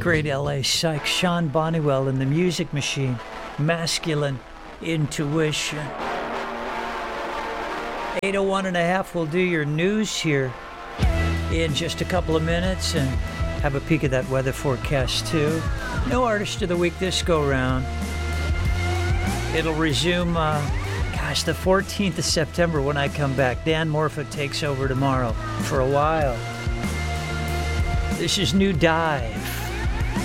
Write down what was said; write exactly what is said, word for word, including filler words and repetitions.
Great L A Psych, Sean Bonnywell and the Music Machine, Masculine Intuition. eight oh one and a half, we'll do your news here in just a couple of minutes and have a peek at that weather forecast too. No artist of the week this go round. It'll resume, uh, gosh, the fourteenth of September when I come back. Dan Morfitt takes over tomorrow for a while. This is New Dive.